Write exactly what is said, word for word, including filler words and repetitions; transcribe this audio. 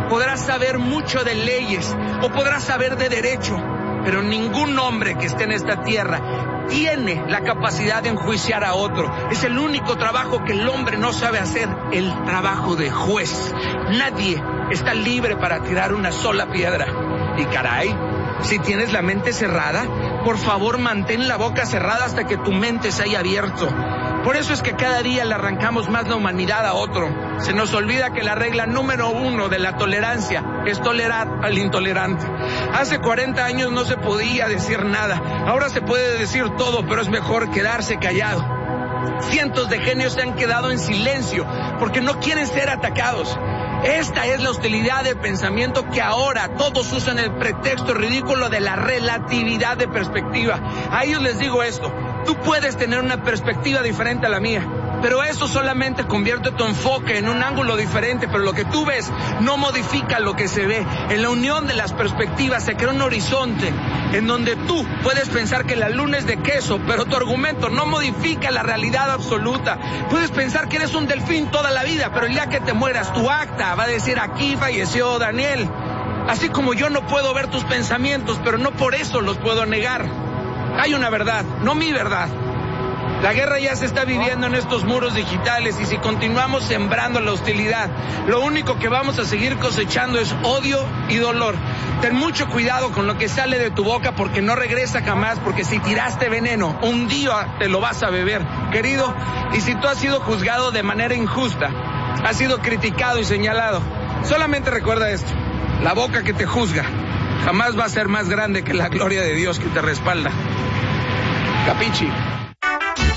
podrás saber mucho de leyes o podrás saber de derecho, pero ningún hombre que esté en esta tierra tiene la capacidad de enjuiciar a otro. Es el único trabajo que el hombre no sabe hacer, el trabajo de juez. Nadie está libre para tirar una sola piedra. Y caray, si tienes la mente cerrada, por favor mantén la boca cerrada hasta que tu mente se haya abierto. Por eso es que cada día le arrancamos más la humanidad a otro. Se nos olvida que la regla número uno de la tolerancia es tolerar al intolerante. Hace cuarenta años no se podía decir nada. Ahora se puede decir todo, pero es mejor quedarse callado. Cientos de genios se han quedado en silencio porque no quieren ser atacados. Esta es la hostilidad de pensamiento que ahora todos usan el pretexto ridículo de la relatividad de perspectiva. A ellos les digo esto: tú puedes tener una perspectiva diferente a la mía, pero eso solamente convierte tu enfoque en un ángulo diferente, pero lo que tú ves no modifica lo que se ve. En la unión de las perspectivas se crea un horizonte en donde tú puedes pensar que la luna es de queso, pero tu argumento no modifica la realidad absoluta. Puedes pensar que eres un delfín toda la vida, pero el día que te mueras, tu acta va a decir: aquí falleció Daniel. Así como yo no puedo ver tus pensamientos, pero no por eso los puedo negar. Hay una verdad, no mi verdad. La guerra ya se está viviendo en estos muros digitales y si continuamos sembrando la hostilidad, lo único que vamos a seguir cosechando es odio y dolor. Ten mucho cuidado con lo que sale de tu boca porque no regresa jamás, porque si tiraste veneno, un día te lo vas a beber, querido. Y si tú has sido juzgado de manera injusta, has sido criticado y señalado, solamente recuerda esto: la boca que te juzga jamás va a ser más grande que la gloria de Dios que te respalda. Capichi.